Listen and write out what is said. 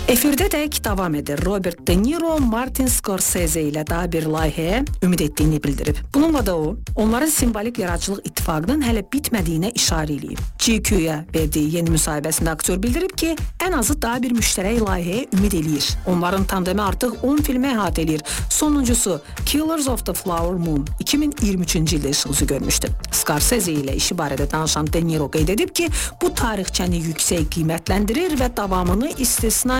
Efirde de davam edir. Robert De Niro, Martin Scorsese ile daha bir layihəyə ümid etdiyini bildirib. Bununla da o, onların simbolik yaradıcılıq ittifaqının hələ bitmədiyinə işarə eləyib. GQ-ya verdiyi yeni müsahibəsində aktyor bildirib ki, ən azı daha bir müştərək layihəyə ümid eləyir. Onların tandemi artıq 10 filmə əhatə eləyir. Sonuncusu Killers of the Flower Moon 2023-cü ildə işıq üzü görmüşdü. Scorsese ilə işi barədə danışan De Niro qeyd edib ki, bu tarixçəni yüksək qiymətləndirir və davamını istisnai